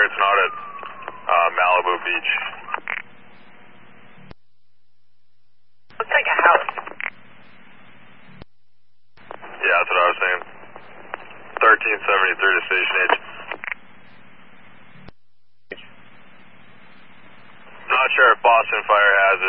it's not at Malibu Beach. Looks like a house. Yeah, that's what I was saying. 1373 to Station H. Not sure if Boston Fire has it.